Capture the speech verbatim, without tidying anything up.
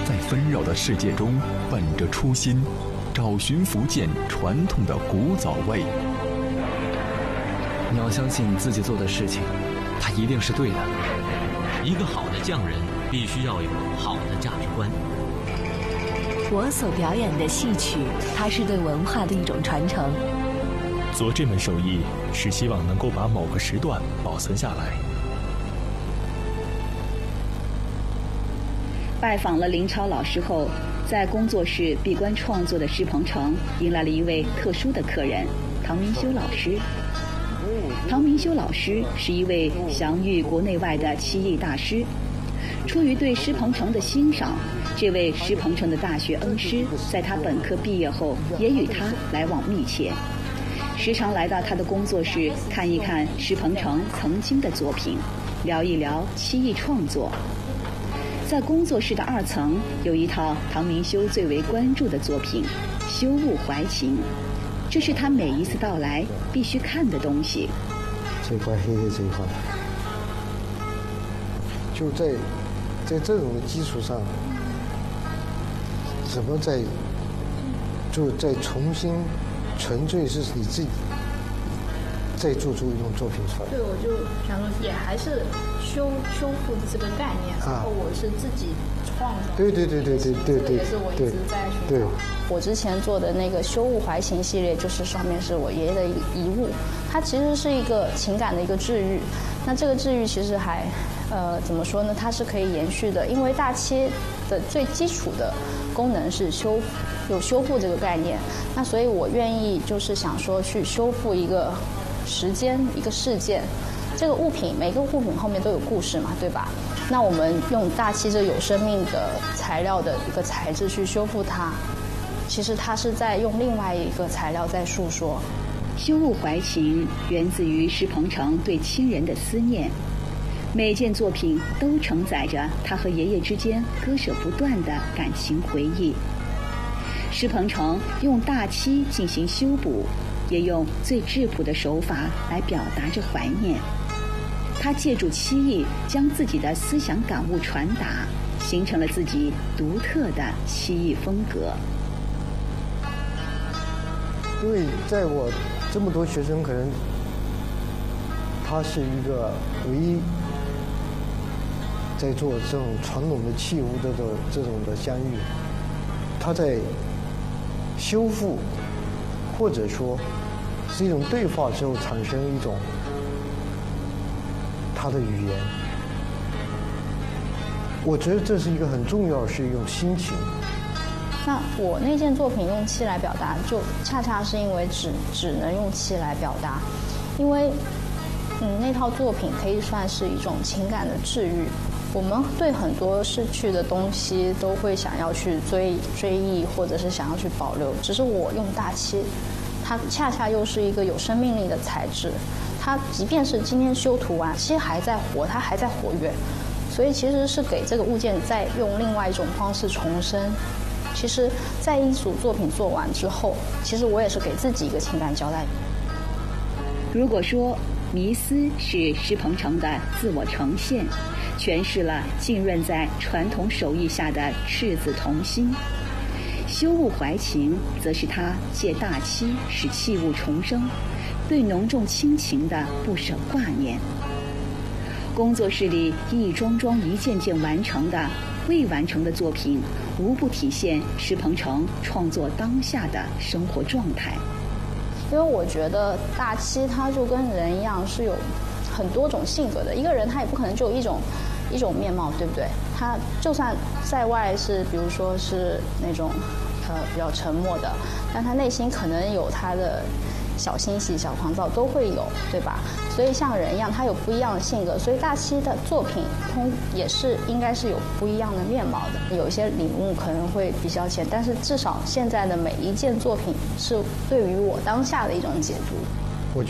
在纷扰的世界中，本着初心，找寻福建传统的古早味。 你要相信自己做的事情，它一定是对的。 一个好的匠人必须要有好的价值观。 我所表演的戏曲，它是对文化的一种传承。 做这门手艺是希望能够把某个时段保存下来。 拜访了林超老师后，在工作室闭关创作的施鹏程迎来了一位特殊的客人——唐明修老师。唐明修老师是一位享誉国内外的漆艺大师。出于对施鹏程的欣赏，这位施鹏程的大学恩师在他本科毕业后也与他来往密切，时常来到他的工作室看一看施鹏程曾经的作品，聊一聊漆艺创作。在工作室的二层有一套唐明修最为关注的作品《修物怀情》，这是他每一次到来必须看的东西。 这块黑黑这一块，就在在这种的基础上，怎么再就再重新纯粹是你自己再做出一种作品出来。 对，我就想说，也还是修修复这个概念，然后我是自己创造。 对对对对对对对， 这个也是我一直在寻找。我之前做的那个修物怀情系列，就是上面是我爷爷的遗物，它其实是一个情感的一个治愈。那这个治愈其实还，呃，怎么说呢？它是可以延续的，因为大漆的最基础的功能是修，有修复这个概念。那所以我愿意就是想说去修复一个时间、一个事件。这个物品，每个物品后面都有故事嘛，对吧？那我们用大漆这有生命的材料的一个材质去修复它，其实它是在用另外一个材料在诉说。 修物怀情源自于施鹏程对亲人的思念，每件作品都承载着他和爷爷之间割舍不断的感情回忆。施鹏程用大漆进行修补，也用最质朴的手法来表达着怀念。他借助漆艺将自己的思想感悟传达，形成了自己独特的漆艺风格。 因为在我这么多学生，可能他是一个唯一在做这种传统的器物的这种的相遇，他在修复或者说是一种对话之后产生一种他的语言。我觉得这是一个很重要的是一种心情。 那我那件作品用漆来表达，就恰恰是因为只只能用漆来表达，因为嗯那套作品可以算是一种情感的治愈。我们对很多逝去的东西都会想要去追追忆，或者是想要去保留。只是我用大漆，它恰恰又是一个有生命力的材质，它即便是今天修图完，漆还在活，它还在活跃，所以其实是给这个物件再用另外一种方式重生。其实在一组作品做完之后，其实我也是给自己一个情感交代。 如果说迷思是施鹏程的自我呈现，诠释了浸润在传统手艺下的赤子童心，修物怀情则是他借大漆使器物重生，对浓重亲情的不舍挂念。工作室里一一桩桩一件件完成的未完成的作品，无不体现施鹏程创作当下的生活状态。 因为我觉得大漆它就跟人一样，是有很多种性格的。一个人他也不可能就有一种一种面貌，对不对？他就算在外是，比如说是那种呃比较沉默的，但他内心可能有他的小欣喜、小狂躁都会有，对吧？所以像人一样，他有不一样的性格，所以大漆的作品通也是应该是有不一样的面貌的。有一些领悟可能会比较浅，但是至少现在的每一件作品是对于我当下的一种解读。